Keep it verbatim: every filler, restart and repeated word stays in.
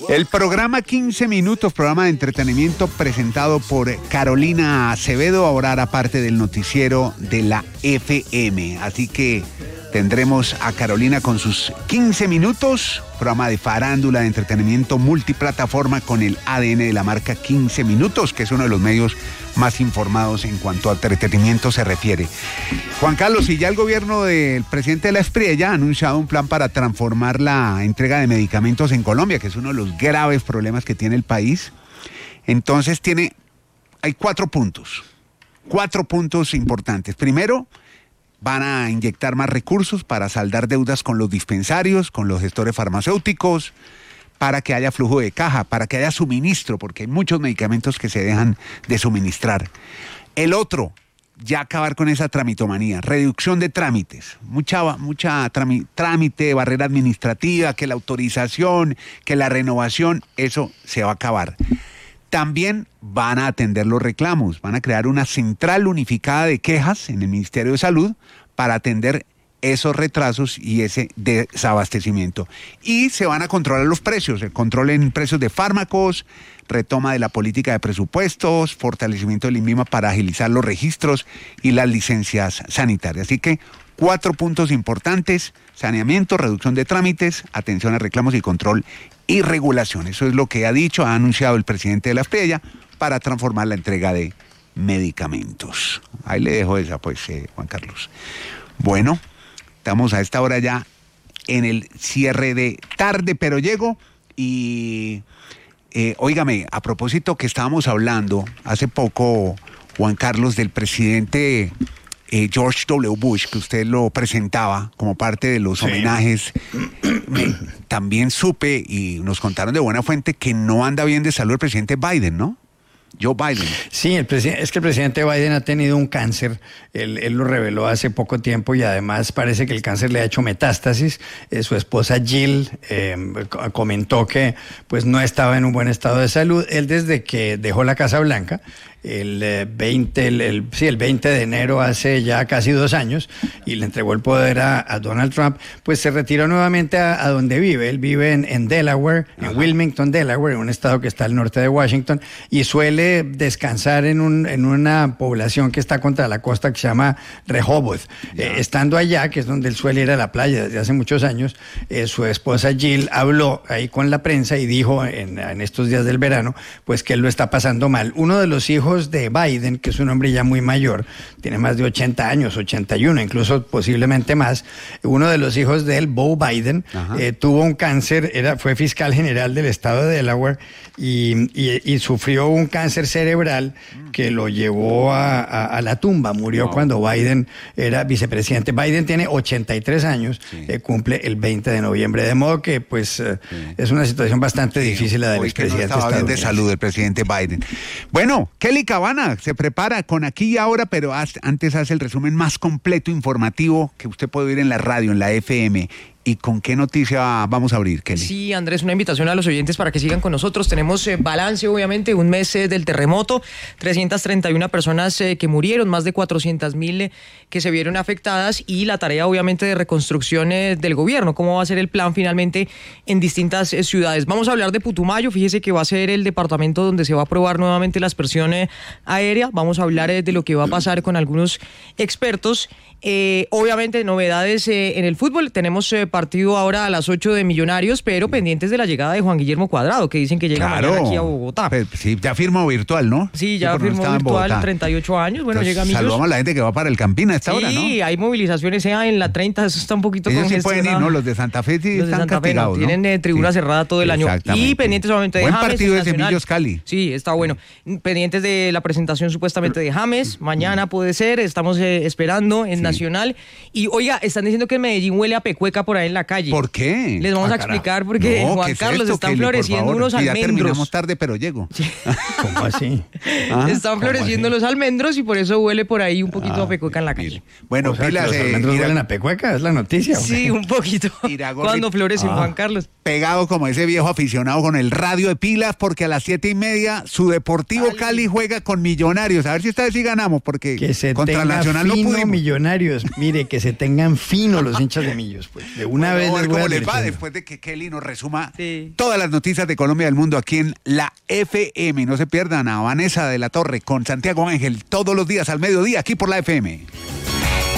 El programa quince minutos, programa de entretenimiento presentado por Carolina Acevedo, ahora hará parte del noticiero de la F M. Así que tendremos a Carolina con sus quince minutos, programa de farándula, de entretenimiento multiplataforma con el A D N de la marca quince minutos, que es uno de los medios más informados en cuanto a entretenimiento se refiere. Juan Carlos, y ya el gobierno del presidente de la Espriella ha anunciado un plan para transformar la entrega de medicamentos en Colombia, que es uno de los graves problemas que tiene el país. Entonces tiene, hay cuatro puntos, cuatro puntos importantes. Primero, van a inyectar más recursos para saldar deudas con los dispensarios, con los gestores farmacéuticos, para que haya flujo de caja, para que haya suministro, porque hay muchos medicamentos que se dejan de suministrar. El otro, ya acabar con esa tramitomanía, reducción de trámites, mucha, mucha trami, trámite, barrera administrativa, que la autorización, que la renovación, eso se va a acabar. También van a atender los reclamos, van a crear una central unificada de quejas en el Ministerio de Salud para atender esos retrasos y ese desabastecimiento. Y se van a controlar los precios, el control en precios de fármacos, retoma de la política de presupuestos, fortalecimiento del INVIMA para agilizar los registros y las licencias sanitarias. Así que cuatro puntos importantes: saneamiento, reducción de trámites, atención a reclamos y control y regulación. Eso es lo que ha dicho, ha anunciado el presidente de la Espriella para transformar la entrega de medicamentos. Ahí le dejo esa, pues, eh, Juan Carlos. Bueno, estamos a esta hora ya en el cierre de tarde, pero llego y, eh, óigame, a propósito que estábamos hablando hace poco, Juan Carlos, del presidente eh, George W. Bush, que usted lo presentaba como parte de los sí. homenajes, me, también supe y nos contaron de buena fuente que no anda bien de salud el presidente Biden, ¿no? Joe Biden. Sí, el presidente, es que el presidente Biden ha tenido un cáncer, él, él lo reveló hace poco tiempo y además parece que el cáncer le ha hecho metástasis. Eh, su esposa Jill eh, comentó que pues no estaba en un buen estado de salud. Él desde que dejó la Casa Blanca, el veinte, el, el, sí, el veinte de enero, hace ya casi dos años, y le entregó el poder a, a Donald Trump, pues se retiró nuevamente a, a donde vive. Él vive en, en Delaware, Ajá. en Wilmington, Delaware, en un estado que está al norte de Washington, y suele descansar en, un, en una población que está contra la costa que se llama Rehoboth. Eh, estando allá, que es donde él suele ir a la playa desde hace muchos años, eh, su esposa Jill habló ahí con la prensa y dijo en, en estos días del verano, pues que él lo está pasando mal. Uno de los hijos de Biden, que es un hombre ya muy mayor, tiene más de ochenta años, ochenta y uno, incluso posiblemente más. Uno de los hijos de él, Beau Biden, eh, tuvo un cáncer, era, fue fiscal general del estado de Delaware y, y, y sufrió un cáncer cerebral que lo llevó a, a, a la tumba. Murió wow. cuando Biden era vicepresidente. Biden tiene ochenta y tres años, sí. eh, cumple el veinte de noviembre, de modo que pues eh, sí. es una situación bastante sí. difícil la del expresidente no estaba bien de salud el presidente Biden. Bueno, Kelly Cabana se prepara con Aquí y Ahora, pero antes hace el resumen más completo, informativo, que usted puede oír en la radio, en la F M. ¿Y con qué noticia vamos a abrir, Kelly? Sí, Andrés, una invitación a los oyentes para que sigan con nosotros. Tenemos eh, balance, obviamente, un mes eh, del terremoto, trescientas treinta y una personas eh, que murieron, más de cuatrocientas mil eh, que se vieron afectadas, y la tarea, obviamente, de reconstrucción eh, del gobierno. ¿Cómo va a ser el plan finalmente en distintas eh, ciudades? Vamos a hablar de Putumayo. Fíjese que va a ser el departamento donde se va a aprobar nuevamente la aspersión eh, aérea. Vamos a hablar eh, de lo que va a pasar con algunos expertos. Eh, obviamente, novedades eh, en el fútbol. Tenemos eh, partido ahora a las ocho de Millonarios, pero pendientes de la llegada de Juan Guillermo Cuadrado, que dicen que llega claro. mañana aquí a Bogotá. Pues, sí, ya firmó virtual, ¿no? Sí, ya sí, firmó no virtual, treinta y ocho años. Bueno, entonces, llega a Millos. Saludamos a la gente que va para el Campín a esta sí, hora, ¿no? Sí, hay movilizaciones en la treinta, eso está un poquito ellos congestionado. Sí pueden ir, ¿no? Los de Santa Fe sí Los están castigados, no, ¿no? Tienen eh, tribuna sí. cerrada todo el año. Y pendientes solamente de Buen James. Buen partido de Millos Cali. Sí, está bueno. Pendientes de la presentación supuestamente de James. Mañana puede ser, estamos eh, esperando en sí. Nacional. Y oiga, están diciendo que Medellín huele a pecueca por ahí en la calle. ¿Por qué? Les vamos ah, a explicar porque no, Juan Carlos esto, están Kelly, floreciendo unos almendros. Ya terminamos tarde, pero llego. Sí. ¿Cómo así? ¿Ah? Están floreciendo así? Los almendros y por eso huele por ahí un poquito ah, a pecueca en la calle. Bueno, o sea, pilas, los eh, almendros huelen a pecueca, es la noticia. Sí, un poquito. Cuando florecen, ah, Juan Carlos. Pegado como ese viejo aficionado con el radio de pilas, porque a las siete y media su Deportivo Cali, Cali juega con Millonarios. A ver si esta vez sí ganamos, porque que se contra tenga Nacional fino no pudimos. Millonarios, mire, que se tengan fino los hinchas de Millos, pues. De una bueno, vez les voy ¿cómo les va advirtiendo. después de que Kelly nos resuma Sí. todas las noticias de Colombia y del mundo aquí en la F M? No se pierdan a Vanessa de la Torre con Santiago Ángel todos los días al mediodía aquí por la F M.